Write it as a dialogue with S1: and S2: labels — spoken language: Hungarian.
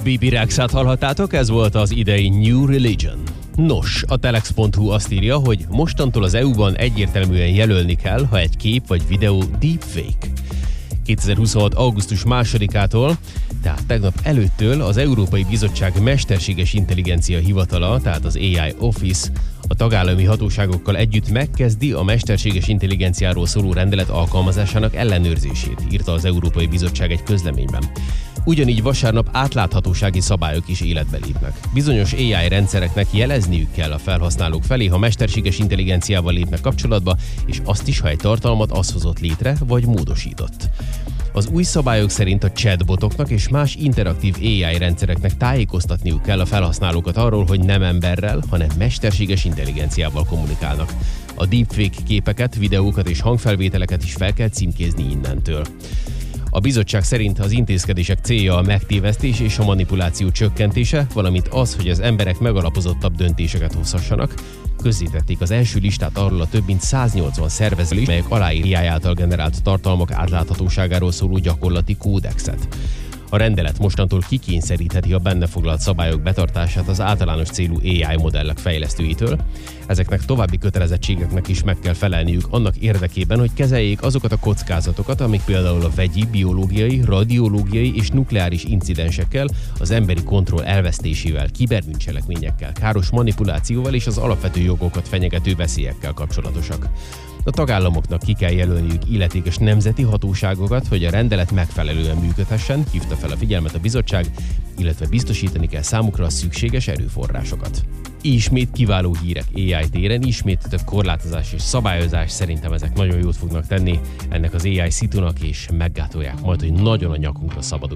S1: Bibi Rexha-t hallhattátok, ez volt az idei New Religion. Nos, a telex.hu azt írja, hogy mostantól az EU-ban egyértelműen jelölni kell, ha egy kép vagy videó deepfake. 2026. augusztus 2-ától, tehát tegnap előttől az Európai Bizottság Mesterséges Intelligencia Hivatala, tehát az AI Office, a tagállami hatóságokkal együtt megkezdi a mesterséges intelligenciáról szóló rendelet alkalmazásának ellenőrzését, írta az Európai Bizottság egy közleményben. Ugyanígy vasárnap átláthatósági szabályok is életbe lépnek. Bizonyos AI rendszereknek jelezniük kell a felhasználók felé, ha mesterséges intelligenciával lépnek kapcsolatba, és azt is, ha egy tartalmat az hozott létre, vagy módosított. Az új szabályok szerint a chatbotoknak és más interaktív AI rendszereknek tájékoztatniuk kell a felhasználókat arról, hogy nem emberrel, hanem mesterséges intelligenciával kommunikálnak. A deepfake képeket, videókat és hangfelvételeket is fel kell címkézni innentől. A bizottság szerint az intézkedések célja a megtévesztés és a manipuláció csökkentése, valamint az, hogy az emberek megalapozottabb döntéseket hozhassanak. Közzétették az első listát arról a több mint 180 szervezetről, melyek aláírják AI által generált tartalmak átláthatóságáról szóló gyakorlati kódexet. A rendelet mostantól kikényszerítheti a benne foglalt szabályok betartását az általános célú AI modellek fejlesztőitől. Ezeknek további kötelezettségeknek is meg kell felelniük annak érdekében, hogy kezeljék azokat a kockázatokat, amik például a vegyi, biológiai, radiológiai és nukleáris incidensekkel, az emberi kontroll elvesztésével, kiberbűncselekményekkel, káros manipulációval és az alapvető jogokat fenyegető veszélyekkel kapcsolatosak. A tagállamoknak ki kell jelölniük illetékes nemzeti hatóságokat, hogy a rendelet megfelelően működhessen, hívta fel a figyelmet a bizottság, illetve biztosítani kell számukra a szükséges erőforrásokat. Ismét kiváló hírek AI téren, ismét több korlátozás és szabályozás, szerintem ezek nagyon jót fognak tenni ennek az AI szitunak, és meggátolják majd, hogy nagyon a nyakunkra szabadul.